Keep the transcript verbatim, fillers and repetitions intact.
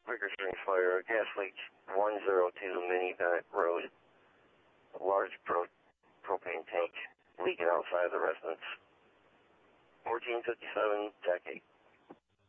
Breaker Springs Fire, gas leak one zero two Mini Bennett Road. A large pro propane tank leaking outside the residence. fourteen fifty-seven, Jack eight.